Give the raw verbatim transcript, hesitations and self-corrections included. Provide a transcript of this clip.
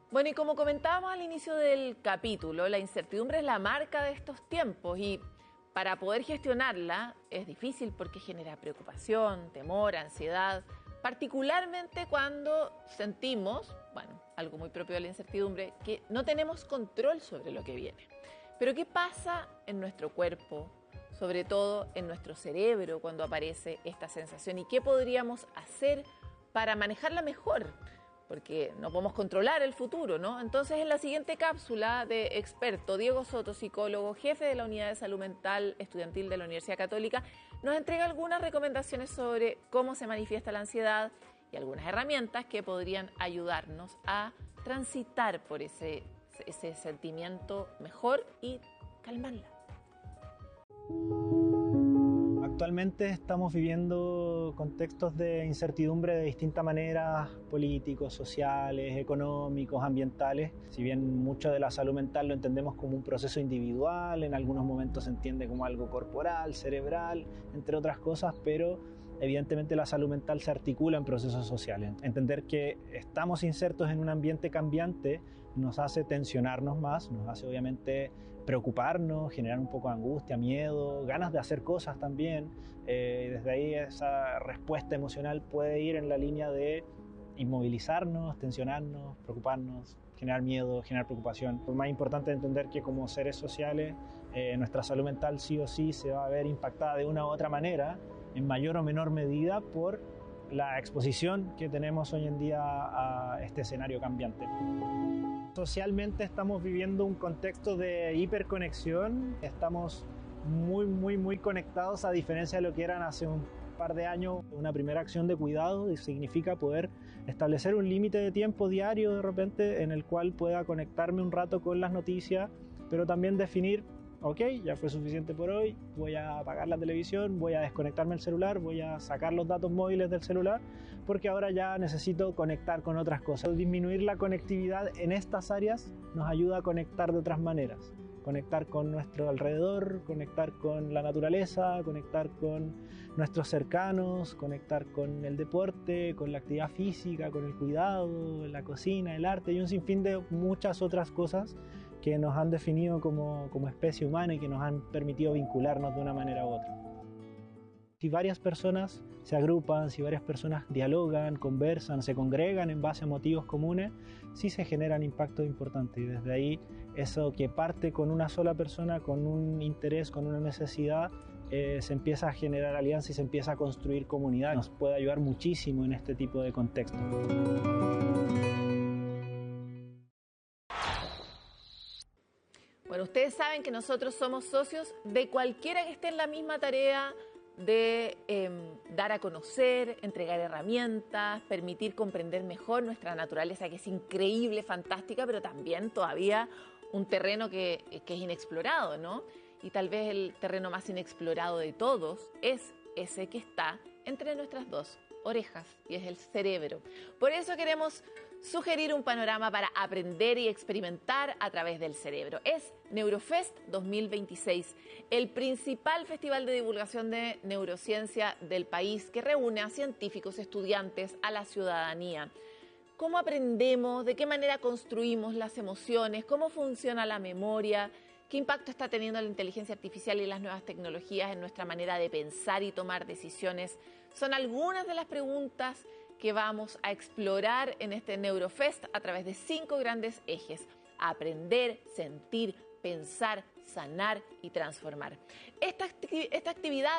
Bueno, y como comentábamos al inicio del capítulo, la incertidumbre es la marca de estos tiempos y para poder gestionarla es difícil porque genera preocupación, temor, ansiedad, particularmente cuando sentimos, bueno, algo muy propio de la incertidumbre, que no tenemos control sobre lo que viene. Pero ¿qué pasa en nuestro cuerpo, sobre todo en nuestro cerebro cuando aparece esta sensación? ¿Y qué podríamos hacer para manejarla mejor? Porque no podemos controlar el futuro, ¿no? Entonces, en la siguiente cápsula de experto, Diego Soto, psicólogo, jefe de la Unidad de Salud Mental Estudiantil de la Universidad Católica, nos entrega algunas recomendaciones sobre cómo se manifiesta la ansiedad y algunas herramientas que podrían ayudarnos a transitar por ese, ese sentimiento mejor y calmarla. Actualmente estamos viviendo contextos de incertidumbre de distintas maneras, políticos, sociales, económicos, ambientales. Si bien mucho de la salud mental lo entendemos como un proceso individual, en algunos momentos se entiende como algo corporal, cerebral, entre otras cosas, pero evidentemente la salud mental se articula en procesos sociales. Entender que estamos insertos en un ambiente cambiante nos hace tensionarnos más, nos hace obviamente preocuparnos, generar un poco de angustia, miedo, ganas de hacer cosas también. Eh, desde ahí esa respuesta emocional puede ir en la línea de inmovilizarnos, tensionarnos, preocuparnos, generar miedo, generar preocupación. Lo más importante es entender que como seres sociales eh, nuestra salud mental sí o sí se va a ver impactada de una u otra manera, en mayor o menor medida por la exposición que tenemos hoy en día a este escenario cambiante. Socialmente estamos viviendo un contexto de hiperconexión, estamos muy, muy, muy conectados a diferencia de lo que eran hace un par de años. Una primera acción de cuidado significa poder establecer un límite de tiempo diario de repente en el cual pueda conectarme un rato con las noticias, pero también definir, ok, ya fue suficiente por hoy, voy a apagar la televisión, voy a desconectarme el celular, voy a sacar los datos móviles del celular, porque ahora ya necesito conectar con otras cosas. Disminuir la conectividad en estas áreas nos ayuda a conectar de otras maneras. Conectar con nuestro alrededor, conectar con la naturaleza, conectar con nuestros cercanos, conectar con el deporte, con la actividad física, con el cuidado, la cocina, el arte y un sinfín de muchas otras cosas que nos han definido como, como especie humana y que nos han permitido vincularnos de una manera u otra. Si varias personas se agrupan, si varias personas dialogan, conversan, se congregan en base a motivos comunes, sí se generan impactos importantes y desde ahí eso que parte con una sola persona, con un interés, con una necesidad, eh, se empieza a generar alianza y se empieza a construir comunidad. Nos puede ayudar muchísimo en este tipo de contexto. Bueno, ustedes saben que nosotros somos socios de cualquiera que esté en la misma tarea de eh, dar a conocer, entregar herramientas, permitir comprender mejor nuestra naturaleza, que es increíble, fantástica, pero también todavía un terreno que, que es inexplorado, ¿no? Y tal vez el terreno más inexplorado de todos es ese que está entre nuestras dos orejas, y es el cerebro. Por eso queremos sugerir un panorama para aprender y experimentar a través del cerebro. Es Neurofest dos mil veintiséis, el principal festival de divulgación de neurociencia del país que reúne a científicos, estudiantes, a la ciudadanía. ¿Cómo aprendemos? ¿De qué manera construimos las emociones? ¿Cómo funciona la memoria? ¿Qué impacto está teniendo la inteligencia artificial y las nuevas tecnologías en nuestra manera de pensar y tomar decisiones? Son algunas de las preguntas que vamos a explorar en este Neurofest a través de cinco grandes ejes: aprender, sentir, pensar, sanar y transformar. Esta, acti- esta actividad